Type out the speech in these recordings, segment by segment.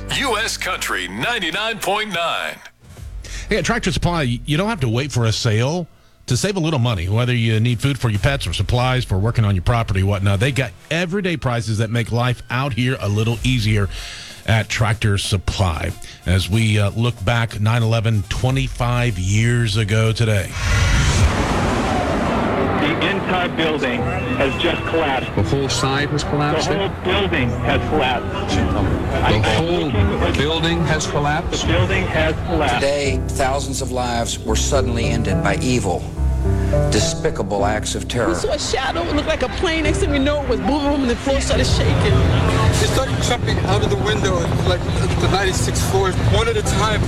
U.S. Country 99.9. Hey, at Tractor Supply, you don't have to wait for a sale to save a little money, whether you need food for your pets or supplies for working on your property, whatnot. They got everyday prices that make life out here a little easier at Tractor Supply. As we look back, 9/11, 25 years ago today. The entire building has just collapsed. The whole side has collapsed? The whole building has collapsed. The whole building has collapsed? The building has collapsed. Today, thousands of lives were suddenly ended by evil, despicable acts of terror. We saw a shadow. It looked like a plane. Next thing we know, it was boom, and the floor started shaking. They started jumping out of the window, like the 96th floor, one at a time.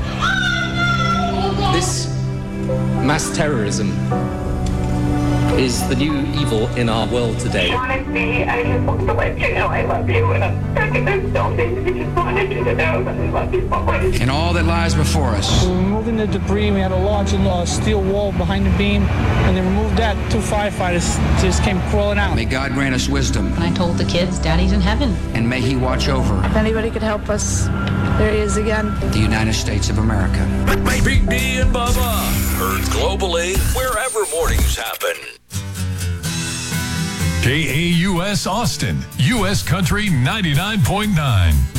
This mass terrorism is the new evil in our world today. Honestly, I just want to let you know I love you, and I'm stuck in this building. I just wanted you to know that I love you so much. And all that lies before us. We were removing the debris. We had a large steel wall behind the beam, and they removed that. 2 firefighters just came crawling out. May God grant us wisdom. And I told the kids, Daddy's in heaven. And may He watch over. If anybody could help us, there he is again. The United States of America. Big D and Bubba. Heard globally, wherever mornings happen. KAUS Austin, U.S. Country 99.9.